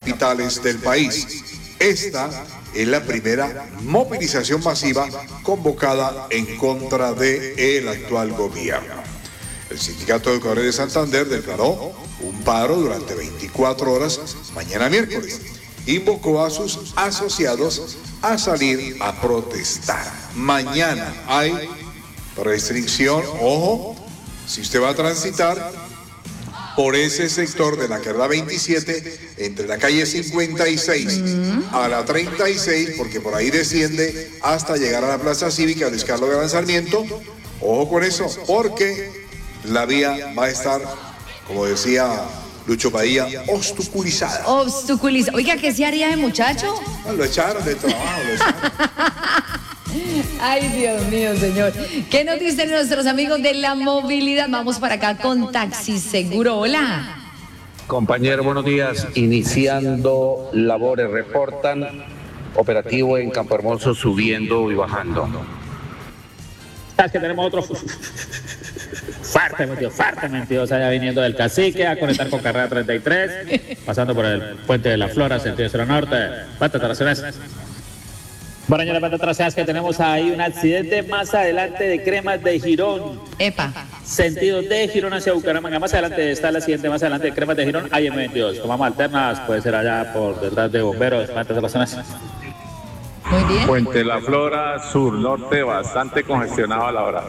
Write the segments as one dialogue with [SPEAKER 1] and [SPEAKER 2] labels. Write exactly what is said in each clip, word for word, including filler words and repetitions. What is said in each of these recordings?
[SPEAKER 1] capitales del país. Esta es la primera movilización masiva convocada en contra del actual gobierno. El Sindicato de Educadores de Santander declaró un paro durante veinticuatro horas mañana miércoles. Invocó a sus asociados a salir a protestar. Mañana hay restricción, ojo, si usted va a transitar por ese sector de la carrera veintisiete, entre la calle cincuenta y seis a la treinta y seis, porque por ahí desciende hasta llegar a la Plaza Cívica Luis Carlos Galán Sarmiento. Ojo con eso, porque la vía va a estar, como decía Lucho Padilla, obstaculizada.
[SPEAKER 2] Obstaculizada. Oiga, ¿qué se haría de muchacho?
[SPEAKER 1] Ah, lo echaron de trabajo, lo echaron.
[SPEAKER 2] Ay, Dios mío, señor. ¿Qué nos dicen nuestros amigos de la movilidad? Vamos para acá con Taxi Seguro. Hola.
[SPEAKER 3] Compañero, buenos días. Iniciando labores, reportan operativo en Campo Hermoso subiendo y bajando.
[SPEAKER 4] Es que tenemos otro fuerte metido, fuerte metido, o sea, ya viniendo del Cacique a conectar con carrera treinta y tres, pasando por el puente de la Flora, sentido sur norte. Pata traseras. Bueno, señora Pata traseras, que tenemos ahí un accidente más adelante de Cremas de Girón.
[SPEAKER 2] Epa.
[SPEAKER 4] Sentido de Girón hacia Bucaramanga. Más adelante está el accidente, más adelante de Cremas de Girón, hay M veintidós. Tomamos alternas, puede ser allá por detrás de bomberos. Pata traseras.
[SPEAKER 2] Muy bien.
[SPEAKER 5] Puente La Flora, sur, norte, bastante congestionado a la hora.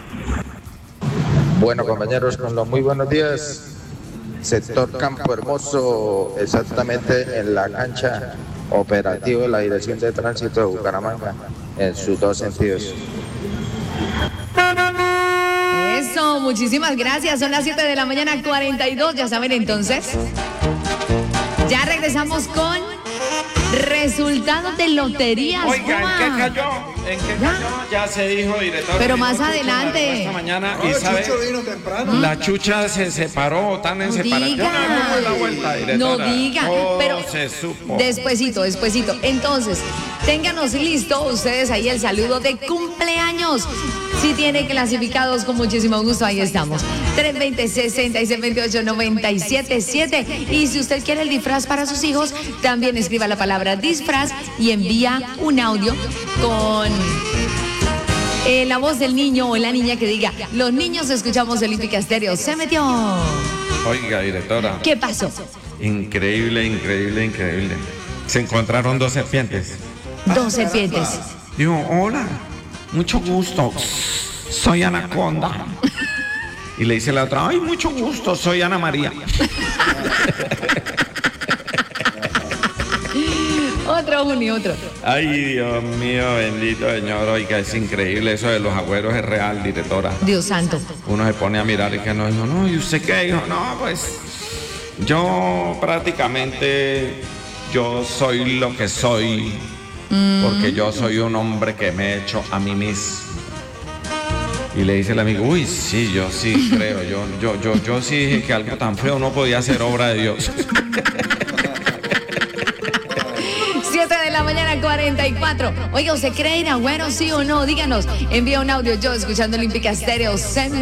[SPEAKER 3] Bueno, compañeros, con los muy buenos días. Sector Campo Hermoso, exactamente en la cancha operativo de la Dirección de Tránsito de Bucaramanga, en sus dos sentidos.
[SPEAKER 2] Eso, muchísimas gracias. Son las siete de la mañana, cuarenta y dos. Ya saben, entonces. Ya regresamos con resultados de loterías.
[SPEAKER 6] Oiga, ¿en qué cayó? ¿En qué
[SPEAKER 2] ¿Ya?
[SPEAKER 6] cayó? Ya se dijo, director.
[SPEAKER 2] Pero más
[SPEAKER 6] Chucho
[SPEAKER 2] adelante.
[SPEAKER 6] esta mañana
[SPEAKER 1] No,
[SPEAKER 6] y
[SPEAKER 1] el
[SPEAKER 6] sabe,
[SPEAKER 1] Chucho vino temprano.
[SPEAKER 6] la chucha se separó, tan en
[SPEAKER 2] No
[SPEAKER 6] separación.
[SPEAKER 2] diga.
[SPEAKER 6] No, la vuelta,
[SPEAKER 2] No
[SPEAKER 6] directora.
[SPEAKER 2] diga,
[SPEAKER 6] Todo
[SPEAKER 2] pero
[SPEAKER 6] se supo.
[SPEAKER 2] despuesito, despuesito. Entonces, ténganos listo ustedes ahí el saludo de cumpleaños. Si tiene clasificados, con muchísimo gusto, ahí estamos. tres veinte, sesenta y seis veintiocho, noventa y siete siete. Y si usted quiere el disfraz para sus hijos, también escriba la palabra disfraz y envía un audio con eh, la voz del niño o la niña que diga: los niños escuchamos Olímpica Estéreo. Se metió.
[SPEAKER 6] Oiga, directora.
[SPEAKER 2] ¿Qué pasó?
[SPEAKER 6] Increíble, increíble, increíble. Se encontraron dos serpientes.
[SPEAKER 2] Dos serpientes.
[SPEAKER 6] Dijo, hola, mucho gusto. Soy Anaconda. Y le dice la otra, ay, mucho gusto, soy Ana María.
[SPEAKER 2] Otro, Junio, otro.
[SPEAKER 6] Ay, Dios mío, bendito Señor. Oiga, es increíble eso de los agüeros, es real, directora.
[SPEAKER 2] Dios santo.
[SPEAKER 6] Uno se pone a mirar y que no, dijo, no, ¿y usted qué? Dijo, no, pues yo prácticamente, yo soy lo que soy, mm. porque yo soy un hombre que me he hecho a mí mismo. Y le dice el amigo, uy, sí, yo sí creo, yo, yo, yo, yo sí dije que algo tan feo no podía ser obra de Dios.
[SPEAKER 2] siete de la mañana, cuarenta y cuatro. Oiga, ¿usted cree en Agüero, sí o no? Díganos. Envía un audio, yo escuchando Olímpica Estéreo.